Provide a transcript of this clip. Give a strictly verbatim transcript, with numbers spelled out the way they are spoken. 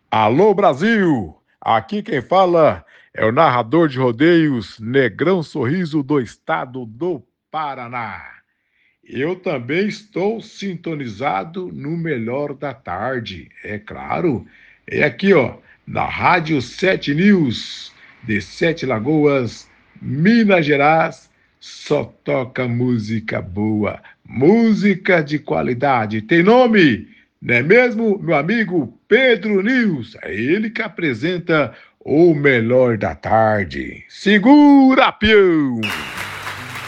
Alô Brasil! Aqui quem fala é o narrador de rodeios Negrão Sorriso do estado do Paraná. Eu também estou sintonizado no Melhor da Tarde, é claro. É aqui, ó, na Rádio Sete News, de Sete Lagoas, Minas Gerais, só toca música boa, música de qualidade. Tem nome? Não é mesmo, meu amigo Pedro News? É ele que apresenta o Melhor da Tarde. Segura, peão!